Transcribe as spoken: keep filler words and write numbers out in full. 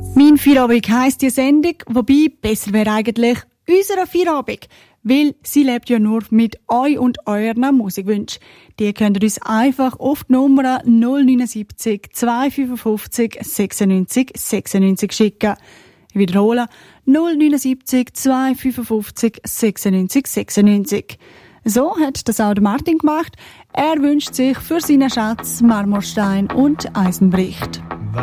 Mein Feierabend heisst die Sendung, wobei besser wäre eigentlich unser Feierabend, weil sie lebt ja nur mit euch und euren Musikwünschen. Die könnt ihr uns einfach auf die Nummer null neun sieben zwei fünf fünf sechsundneunzig sechsundneunzig schicken. Ich wiederhole, null neun sieben zwei fünf fünf sechsundneunzig sechsundneunzig. So hat das auch der Martin gemacht. Er wünscht sich für seinen Schatz Marmorstein und Eisenbricht.